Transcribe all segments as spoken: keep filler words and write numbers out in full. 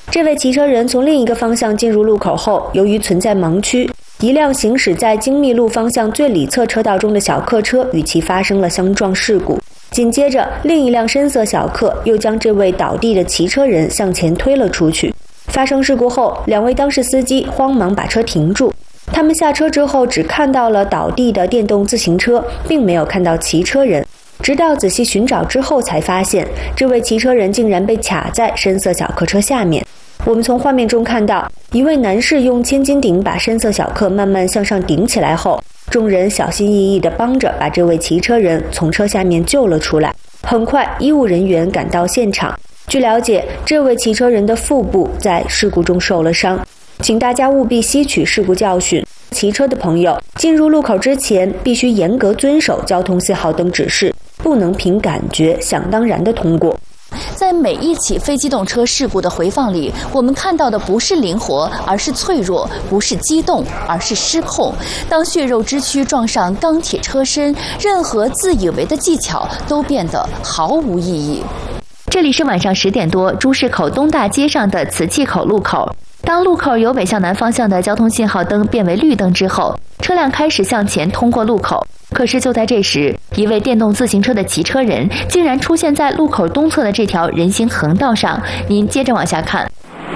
这位骑车人从另一个方向进入路口后，由于存在盲区，一辆行驶在精密路方向最里侧车道中的小客车与其发生了相撞事故。紧接着，另一辆深色小客又将这位倒地的骑车人向前推了出去。发生事故后，两位当事司机慌忙把车停住。他们下车之后，只看到了倒地的电动自行车，并没有看到骑车人。直到仔细寻找之后，才发现这位骑车人竟然被卡在深色小客车下面。我们从画面中看到，一位男士用千斤顶把深色小客慢慢向上顶起来后，众人小心翼翼地帮着把这位骑车人从车下面救了出来。很快，医务人员赶到现场。据了解，这位骑车人的腹部在事故中受了伤。请大家务必吸取事故教训，骑车的朋友进入路口之前必须严格遵守交通信号灯指示，不能凭感觉想当然地通过。 在每一起非机动车事故的回放里，我们看到的不是灵活，而是脆弱；不是激动，而是失控。当血肉之躯撞上钢铁车身，任何自以为的技巧都变得毫无意义。 这里是晚上十点多，珠市口东大街上的瓷器口路口。当路口由北向南方向的交通信号灯变为绿灯之后，车辆开始向前通过路口。可是就在这时，一位电动自行车的骑车人竟然出现在路口东侧的这条人行横道上。您接着往下看。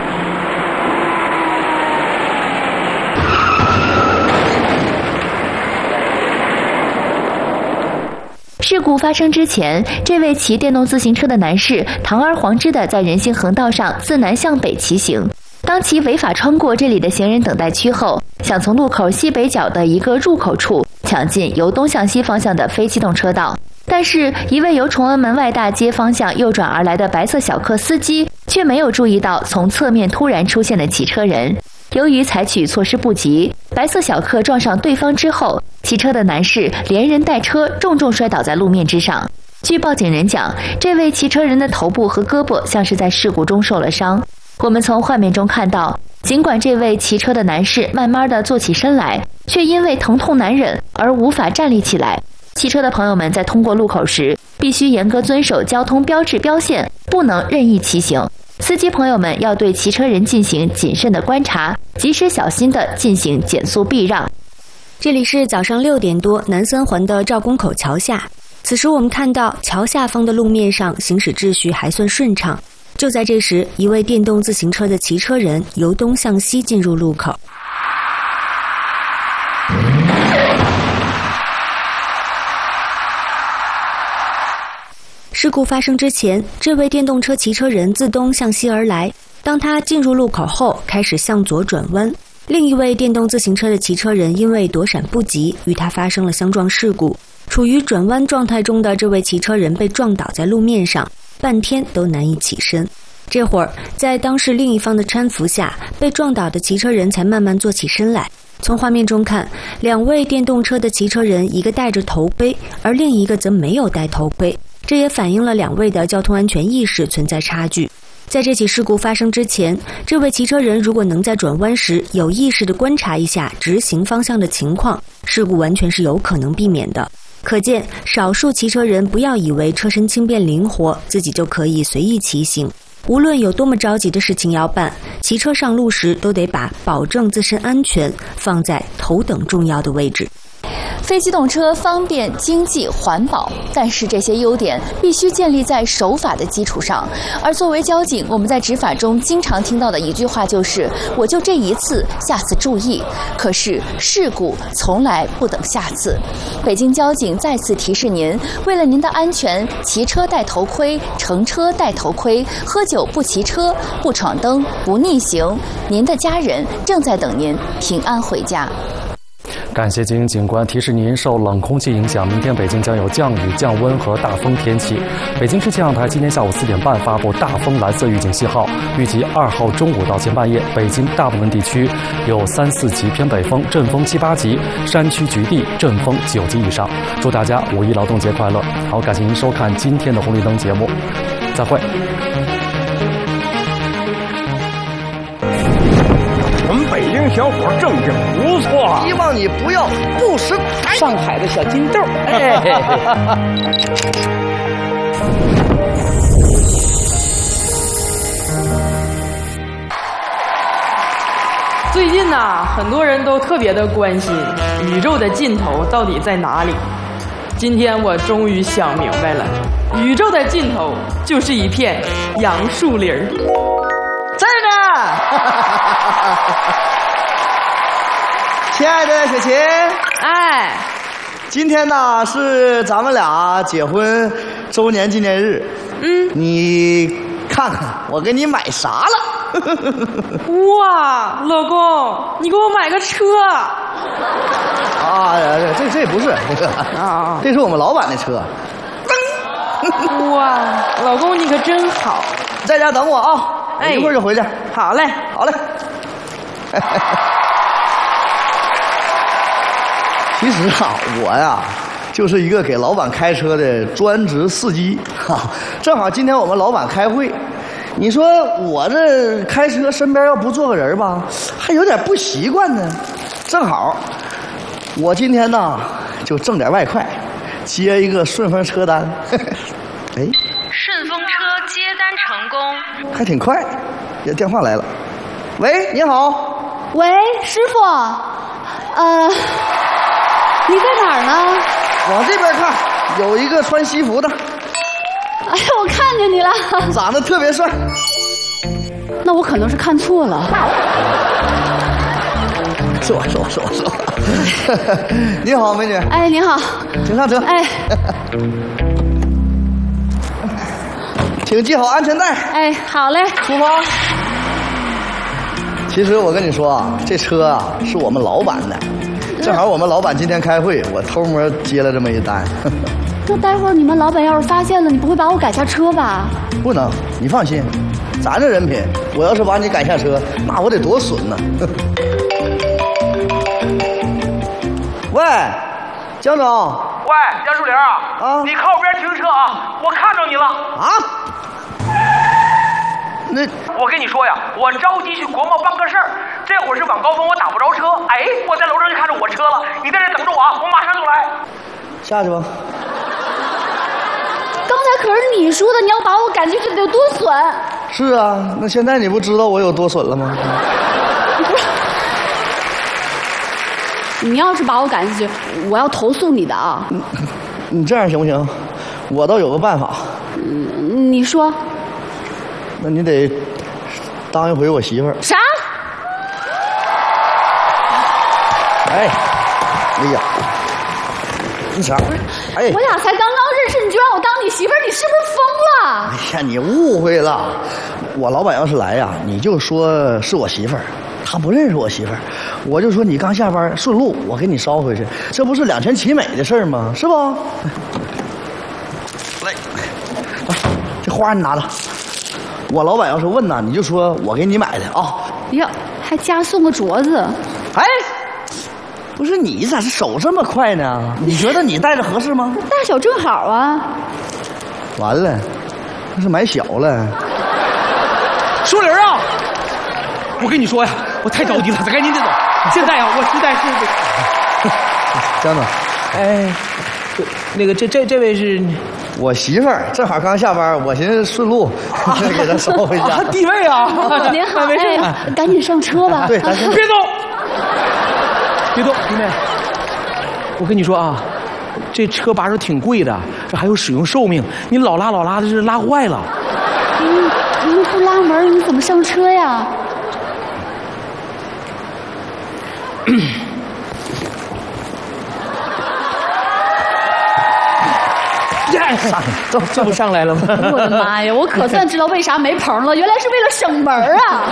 事故发生之前，这位骑电动自行车的男士堂而皇之地在人行横道上自南向北骑行。当其违法穿过这里的行人等待区后，想从路口西北角的一个入口处抢进由东向西方向的非机动车道，但是一位由崇文门外大街方向右转而来的白色小客司机却没有注意到从侧面突然出现的骑车人。由于采取措施不及，白色小客撞上对方之后，骑车的男士连人带车重重摔倒在路面之上。据报警人讲，这位骑车人的头部和胳膊像是在事故中受了伤。我们从画面中看到，尽管这位骑车的男士慢慢地坐起身来，却因为疼痛难忍而无法站立起来。骑车的朋友们在通过路口时，必须严格遵守交通标志标线，不能任意骑行。司机朋友们要对骑车人进行谨慎的观察，及时小心地进行减速避让。 这里是早上六点多，南三环的赵公口桥下。此时我们看到桥下方的路面上行驶秩序还算顺畅。就在这时，一位电动自行车的骑车人由东向西进入路口。事故发生之前，这位电动车骑车人自东向西而来，当他进入路口后，开始向左转弯。另一位电动自行车的骑车人因为躲闪不及，与他发生了相撞事故。处于转弯状态中的这位骑车人被撞倒在路面上，半天都难以起身。这会儿，在当事另一方的搀扶下，被撞倒的骑车人才慢慢坐起身来。从画面中看，两位电动车的骑车人，一个戴着头盔，而另一个则没有戴头盔，这也反映了两位的交通安全意识存在差距。在这起事故发生之前，这位骑车人如果能在转弯时有意识地观察一下直行方向的情况，事故完全是有可能避免的。可见，少数骑车人不要以为车身轻便灵活，自己就可以随意骑行。无论有多么着急的事情要办，骑车上路时都得把保证自身安全放在头等重要的位置。 非机动车方便、经济、环保，但是这些优点必须建立在守法的基础上。而作为交警，我们在执法中经常听到的一句话就是“我就这一次，下次注意”。可是事故从来不等下次。北京交警再次提示您，为了您的安全，骑车戴头盔，乘车戴头盔，喝酒不骑车，不闯灯，不逆行。您的家人正在等您平安回家。 感谢金英警官提示您，受冷空气影响，明天北京将有降雨、降温和大风天气。北京市气象台今天下午四点半发布大风蓝色预警信号，预计二号中午到前半夜，北京大部分地区有三四级偏北风，阵风七八级，山区局地阵风九级以上。祝大家五一劳动节快乐！好，感谢您收看今天的红绿灯节目，再会。 我们北京小伙正经不错， 希望你不要不识抬。 上海的小金豆，哎。 最近呢，很多人都特别的关心宇宙的尽头到底在哪里。今天我终于想明白了，宇宙的尽头就是一片杨树林儿。 这儿呢，亲爱的雪琴， 哎， 今天呢是咱们俩结婚周年纪念日。嗯，你看看我给你买啥了？ 哇，老公，你给我买个车！ 啊，这这不是这个啊，这是我们老板的车。 哇，老公你可真好， 在家等我啊，我一会儿就回去。 好嘞， 好嘞。其实啊，我呀就是一个给老板开车的专职司机哈。正好今天我们老板开会，你说我这开车身边要不坐个人吧，还有点不习惯呢。正好我今天呢就挣点外快，接一个顺风车单。哎， 顺风车接单成功， 还挺快。这电话来了，喂，你好。 喂，师傅，呃，你在哪儿呢？ 往这边看，有一个穿西服的。 哎呀，我看见你了， 长得特别帅。 那我可能是看错了。 是我是我是我是我。你好，美女。 哎，你好。 请上车。 哎。 请系好安全带。 哎，好嘞， 出发。其实我跟你说啊，这车啊是我们老板的，正好我们老板今天开会，我偷摸接了这么一单。 那待会儿你们老板要是发现了，你不会把我赶下车吧？ 不能，你放心，咱这人品，我要是把你赶下车，那我得多损呢。喂，江总。 喂，杨树林啊，啊，你靠边停车啊！我看着你了。 啊？那我跟你说呀，我着急去国贸办个事儿，这会儿是晚高峰，我打不着车。哎，我在楼上就看着我车了，你在这等着我啊，我马上就来。 下去吧。 刚才可是你说的，你要把我赶进去得有多损？ 是啊，那现在你不知道我有多损了吗？ 你要是把我赶进去，我要投诉你的啊！ 你, 你这样行不行？我倒有个办法。 嗯，你说。 那你得当一回我媳妇儿。 啥？ 哎，哎呀，你啥？哎， 我俩才刚刚认识，你就让我当你媳妇儿，你是不是疯了？ 哎呀，你误会了。我老板要是来呀，你就说是我媳妇儿。他不认识我媳妇儿，我就说你刚下班顺路，我给你捎回去，这不是两全其美的事儿吗？是不？来，这花你拿着。我老板要是问呢，你就说我给你买的啊。 呀，还加送个镯子。 哎，不是你咋是手这么快呢？你觉得你戴着合适吗？ 大小正好啊。 完了，那是买小了。 树林啊！我跟你说呀，我太着急了，咱赶紧得走。现在呀，我实在是…… 江总， 哎，那个这这这位是我媳妇儿，正好刚下班，我寻思顺路给她捎回家。 啊，地位啊！ 您好，哎，赶紧上车吧。 对，咱先别走，别动，弟妹。我跟你说啊，这车把手挺贵的，这还有使用寿命，你老拉老拉的，是拉坏了。 你你不拉门，你怎么上车呀？ 上这这不上来了吗？ 我的妈呀！我可算知道为啥没棚了，原来是为了省门啊！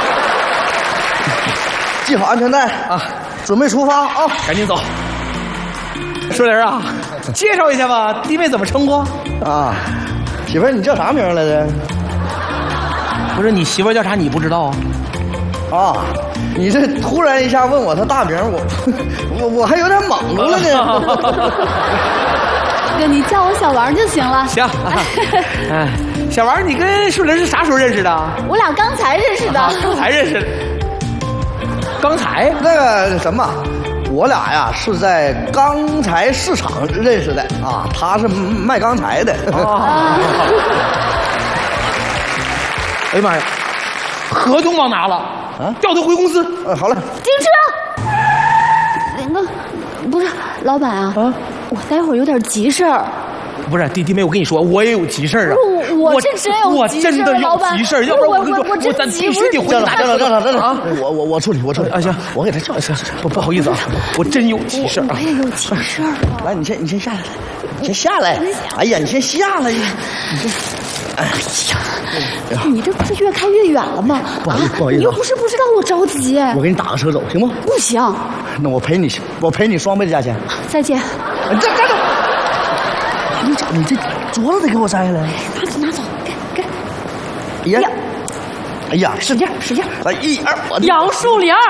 系好安全带啊，准备出发啊！ 赶紧走。树林啊，介绍一下吧，弟妹怎么称呼？ 啊，媳妇儿，你叫啥名来着？ 不是你媳妇叫啥？你不知道啊？啊，你这突然一下问我她大名，我我我还有点懵住了呢。 哥，你叫我小王就行了。 行。哎，小王，你跟树林是啥时候认识的？ 我俩刚才认识的。 啊、刚才认识的。刚才那个什么，我俩呀是在钢材市场认识的啊，他是卖钢材的。 哦。哎呀妈呀，合同忘拿了。 啊，调他回公司。 嗯，好嘞。 停车！那个不是老板啊，啊，我待会儿有点急事儿。 不是弟弟妹，我跟你说，我也有急事儿啊。 我我是真有急事儿， 我真的有急事儿，要不然我跟你说，我咱必须得回家。 站长，站长，站长啊！我我我处理，我处理啊！行， 我给他叫一下。 不不好意思啊，我真有急事儿。 我也有急事儿。 来，你先你先下来，你先下来。哎呀，你先下来。你这。 哎呀，你这不是越开越远了吗？ 不好意思，不好意思， 你又不是不知道我着急。 我给你打个车走，行吗？ 不行。 那我赔你，我赔你双倍的价钱。 再见。 这站住！你咋？你这镯子得给我摘下来。 拿走，拿走，给给。 哎呀，哎呀， 使劲，使劲！ 来，一二，我杨树林，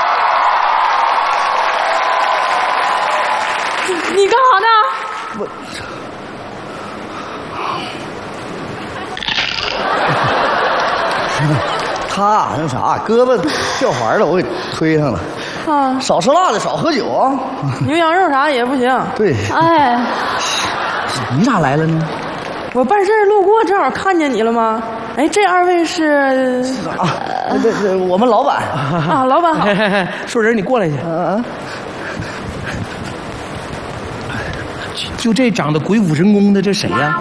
你干啥呢？ 我。他那啥，胳膊掉环了，我给推上了。啊，少吃辣的，少喝酒啊。 牛羊肉啥也不行。 对。 哎， 你咋来了呢？ 我办事路过，正好看见你了吗？哎，这二位是啊，这这我们老板啊，老板好。 树人，你过来去。 嗯、啊。 就这长得鬼斧神工的，这谁呀？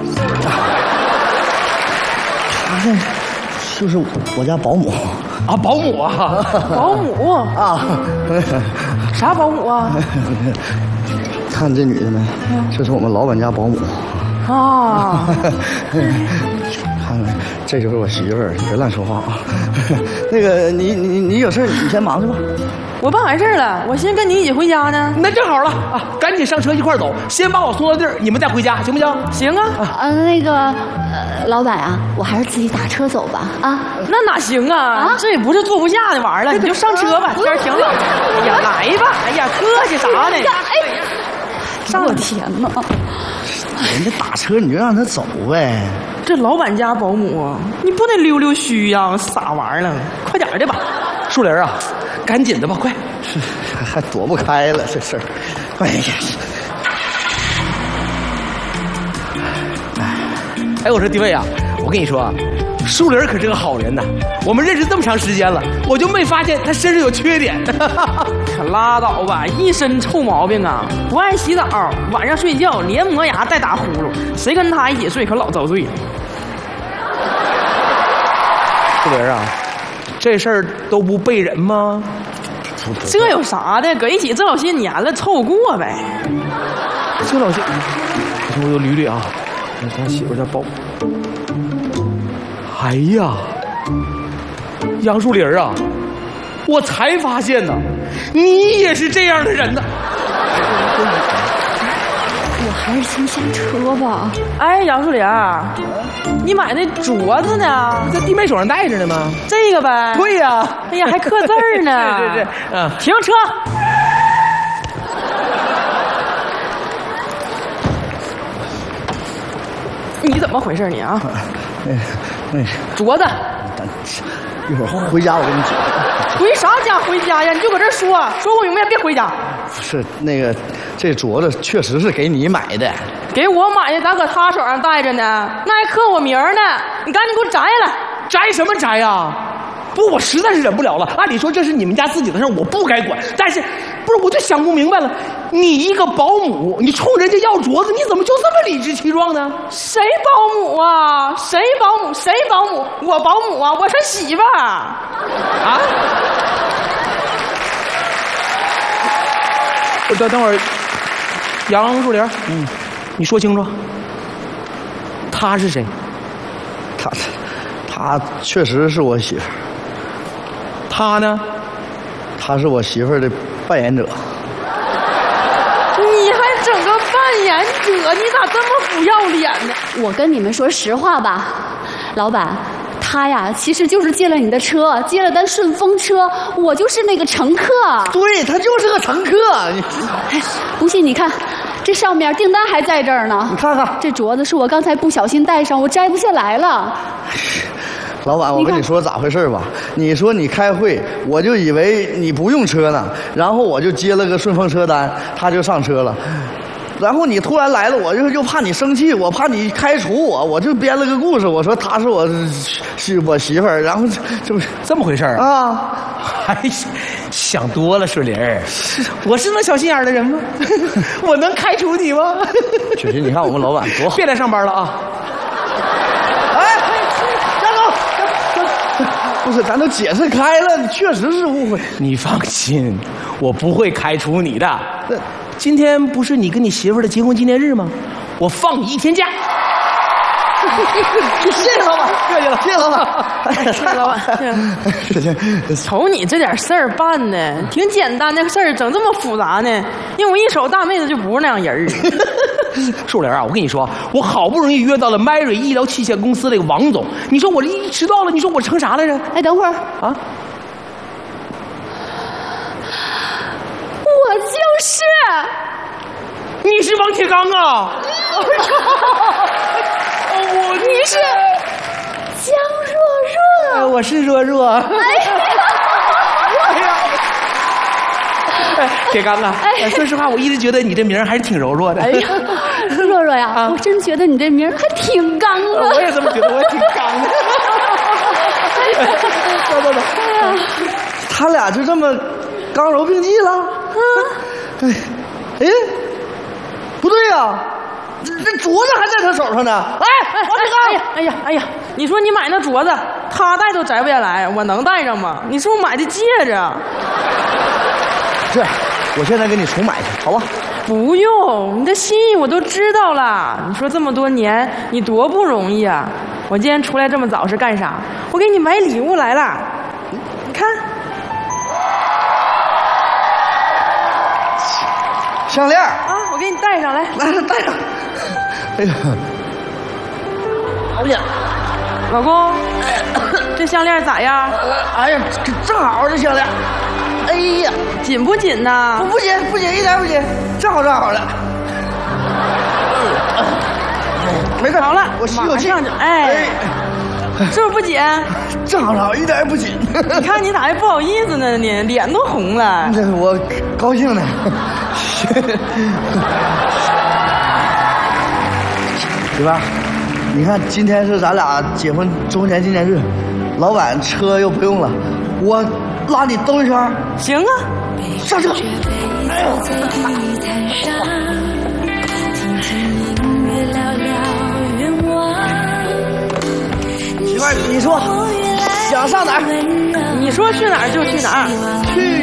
他这。就是我家保姆啊，保姆啊， 保姆啊， 啥保姆啊？ 看这女的没？这是我们老板家保姆啊。 看看，这就是我媳妇儿，你别乱说话啊。那个，你你你有事你先忙去吧。 我办完事了，我先跟你一起回家呢。 那正好了啊，赶紧上车一块走，先把我送到地儿，你们再回家，行不行？ 行啊。 呃，那个，呃，老板啊，我还是自己打车走吧。啊， 那哪行啊？啊这也不是坐不下的玩意儿了，你就上车吧，天挺冷。哎呀，来吧！哎呀，客气啥呢？ 哎，上天哪！ 人家打车你就让他走呗。 这老板家保姆，你不得溜溜须呀？啥玩意儿了？快点的吧。 树林啊，赶紧的吧，快！ 还躲不开了这事儿。哎呀！ 哎，我说弟妹啊，我跟你说啊，树林可是个好人呐。我们认识这么长时间了，我就没发现他身上有缺点。 可拉倒吧，一身臭毛病啊！不爱洗澡，晚上睡觉连磨牙带打呼噜，谁跟他一起睡可老遭罪了。 树林啊，这事儿都不背人吗？ 这有啥的？搁一起这老些年了，凑合过呗。 这老些，我我捋捋啊，咱媳妇家包。哎呀，杨树林啊，我才发现呢，你也是这样的人呢。 我还是先下车吧。 哎，杨树林，你买那镯子呢？ 在弟妹手上戴着呢吗？ 这个呗。 对呀、啊。 哎呀，还刻字儿呢。 是是是，嗯。 停车。你怎么回事你啊？ 那那镯子。 一会儿回家我跟你讲。 回啥家回家呀？你就搁这说，说不明白别回家。 不是那个，这镯子确实是给你买的。 给我买的，咋搁他手上戴着呢？那还刻我名呢！你赶紧给我摘下来。 摘什么摘呀？不，我实在是忍不了了。按理说这是你们家自己的事，我不该管。但是，不是我就想不明白了，你一个保姆，你冲人家要镯子，你怎么就这么理直气壮呢？ 谁保姆啊？谁保姆？谁保姆？我保姆啊！我是媳妇儿。啊？ 等等会儿，杨树林，嗯，你说清楚，他是谁？ 他，他确实是我媳妇儿。 他呢？ 他是我媳妇儿的扮演者。 你还整个扮演者？你咋这么不要脸呢？ 我跟你们说实话吧，老板。他呀，其实就是借了你的车，借了单顺风车，我就是那个乘客。 对，他就是个乘客。 哎，不信你看，这上面订单还在这儿呢。 你看看， 这镯子是我刚才不小心戴上，我摘不下来了。 老板，我跟你说咋回事吧？你说你开会，我就以为你不用车呢，然后我就接了个顺风车单，他就上车了。然后你突然来了，我就又怕你生气，我怕你开除我，我就编了个故事，我说她是我是我媳妇儿，然后这不这么回事啊？ 哎，想多了，水玲儿，我是那小心眼的人吗？我能开除你吗？ 雪琴，你看我们老板多好。 别来上班了啊！ 哎，站住！不是，咱都解释开了，你确实是误会。 你放心，我不会开除你的。今天不是你跟你媳妇儿的结婚纪念日吗？我放你一天假。 谢谢老板，客气了，谢谢老板， 谢谢老板。瞅你这点事儿办的，挺简单的事儿，整这么复杂呢？因为我一瞅大妹子就不是那样人儿。 树林啊，我跟你说，我好不容易约到了 Mary 医疗器械公司这个王总，你说我这一迟到了，你说我成啥来着？ 哎，等会儿啊， 我就是， 你是王铁刚啊！ 我你是江若若， 哎，我是若若。哎呀，哎，铁刚啊，哎，说实话，我一直觉得你这名儿还是挺柔弱的。 哎呀，若若呀，啊、我真觉得你这名儿还挺刚的。 我也这么觉得，我也挺刚的。走走走， 哎呀，他俩就这么刚柔并济了？啊，哎，哎，不对呀、啊。这镯子还在他手上呢！哎，王铁刚， 哎呀哎呀，你说你买那镯子，他戴都摘不下来，我能戴上吗？你是不是买的戒指？ 是，我现在给你重买去，好吧？ 不用，你的心意我都知道了。你说这么多年，你多不容易啊！我今天出来这么早是干啥？我给你买礼物来了，你看， 项链啊， 我给你戴上来， 来来戴上。哎呀，哎呀， 老公，这项链咋样？ 哎呀，这正好这项链。哎呀， 紧不紧呐？ 不不紧，不紧，一点不紧，正好正好的。没事， 好了， 我吸口气。 哎，是不是不紧？ 正好正好，一点也不紧。 你看你咋还不好意思呢？你脸都红了。 这我高兴呢。对吧？你看，今天是咱俩结婚周年纪念日，老板车又不用了，我拉你兜一圈。 行啊， 上车。哎呦，媳妇儿，你说想上哪儿？ 你说去哪儿就去哪儿。 去